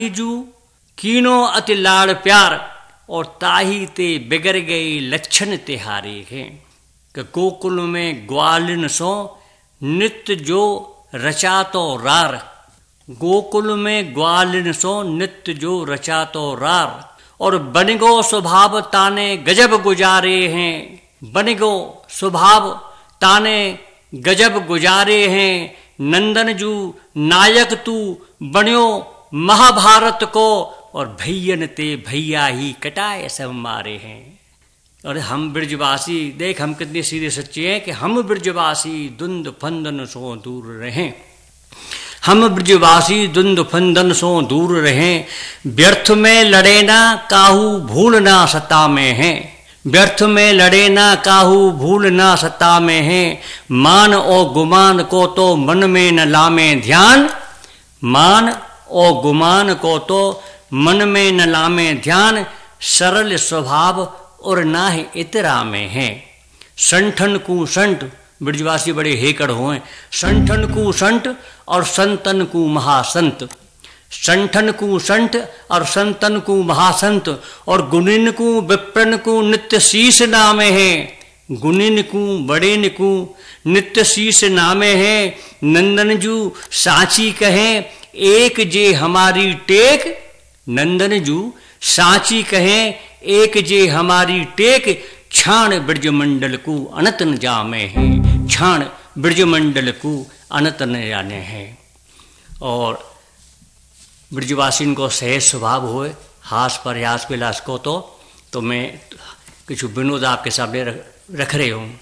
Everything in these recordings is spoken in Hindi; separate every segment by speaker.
Speaker 1: जू कीनो अति लाड़ प्यार और ताही ते बिगड़ गई लक्षण तिहारे हैं कि गोकुल में ग्वालिन सो नित्य जो रचा तो रार। गोकुल में ग्वालिन सो नित्य जो रचा तो रार और बनिगो स्वभाव ताने गजब गुजारे हैं। बनिगो स्वभाव ताने गजब गुजारे हैं। नंदन जू नायक तू बन्यो महाभारत को और भैयन ते भैया ही कटाए सब मारे हैं। और हम ब्रजवासी देख हम कितने सीधे सच्चे हैं कि हम ब्रजवासी दुंद फंदन सो दूर रहें। हम ब्रजवासी दुंद फंदन सो दूर रहें। व्यर्थ में लड़े ना काहू भूल ना सता में है। व्यर्थ में लड़े ना काहू भूल ना सता में है। मान और गुमान को तो मन में न लामे ध्यान। मान और गुमान को तो मन में न लामे ध्यान। सरल स्वभाव और ना ही इतरा में है। संठन को संठ ब्रजवासी बड़े हेकड़ हुए। संठन को संठ और संतन को महासंत। संठन को संठ और संतन को महासंत और गुणिन को विप्रन को नित्य शीश नामे है। गुणिन को बड़ेन को नित्य शीश नामे है। नंदन जू साची कहे एक जे हमारी टेक। नंदन जू साची कहे एक जे हमारी टेक। क्षाण ब्रजमंडल को अनंत न जामे है। क्षाण ब्रजमंडल को अनंत न जाने हैं। और ब्रजवासिन को सहज स्वभाव होए हास प्रयास विलास को तो मैं कुछ विनोद आपके सामने रख रहे हूँ।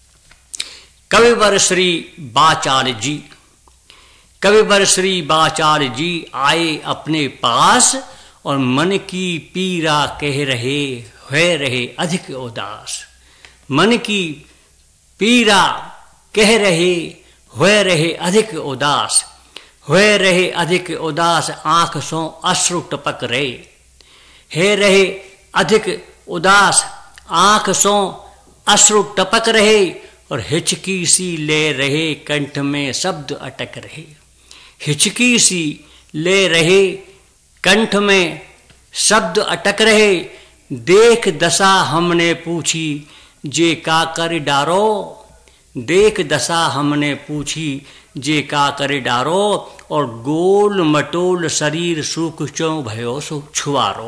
Speaker 1: कविवर श्री बाचाल जी। कविवर श्री बाचाल जी आए अपने पास और मन की पीरा कह रहे अधिक उदास। मन की पीरा कह रहे अधिक उदास। हुए रहे अधिक उदास आंख सो अश्रु टपक रहे। हे रहे अधिक उदास आंख सो अश्रु टपक रहे और हिचकी सी ले रहे कंठ में शब्द अटक रहे। हिचकी सी ले रहे कंठ में शब्द अटक रहे। देख दशा हमने पूछी जे का कर डारो। देख दशा हमने पूछी जे का कर डारो और गोल मटोल शरीर सूख चो भयो छुआरो।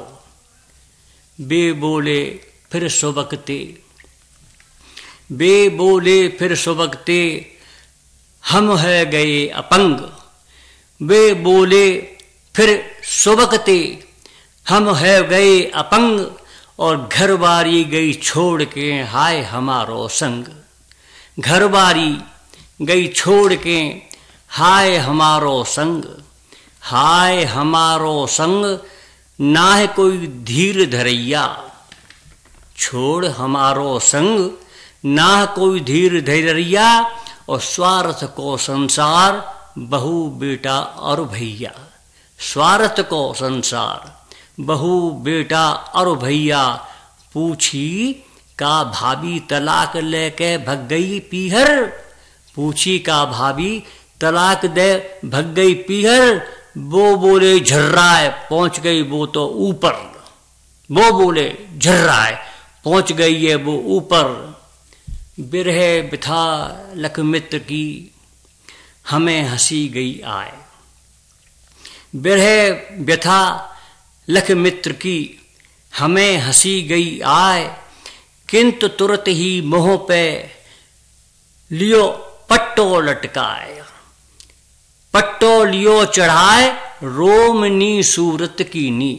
Speaker 1: बे बोले फिर सुबकते। बे बोले फिर सुबकते हम है गए अपंग। वे बोले फिर सुबकते हम है गए अपंग और घरवारी गई छोड़ के हाय हमारो संग। घरवारी गई छोड़ के हाय हमारो संग। हाय हमारो संग ना है कोई धीर धरैया। छोड़ हमारो संग ना कोई धीर धरैया और स्वार्थ को संसार बहू बेटा और भैया। स्वार्थ को संसार बहू बेटा और भैया। पूछी का भाभी तलाक लेके भग गई पीहर। पूछी का भाभी तलाक दे भग गई पीहर। वो बोले झर्राए पहुंच गई वो तो ऊपर। वो बोले झर्राए पहुंच गई है वो ऊपर। बिरह बिथा लख मित्र की हमें हंसी गई आए। बिरह व्यथा लख मित्र की हमें हंसी गई आए। किंतु तुरंत ही मोह पे लियो पट्टो लटकाए। पट्टो लियो चढ़ाए रोमनी सूरत की नी।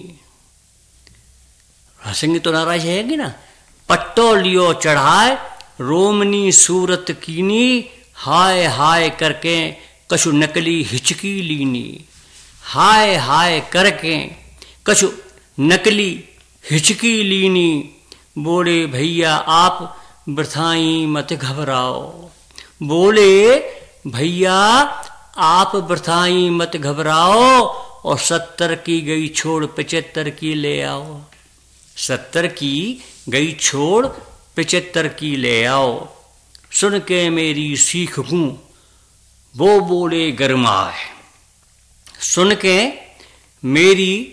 Speaker 1: हंसेंगे तो नाराज है ना। पट्टो लियो चढ़ाए रोमनी सूरत की नी। हाय हाय करके कछु नकली हिचकी लीनी। हाय हाय करके कछु नकली हिचकी लीनी। बोले भैया आप वृथाई मत घबराओ। बोले भैया आप वृथाई मत घबराओ और 70 की गई छोड़ 75 की ले आओ। 70 की गई छोड़ 75 की ले आओ। सुन के मेरी सीख वो बोले गरमाए। सुन के मेरी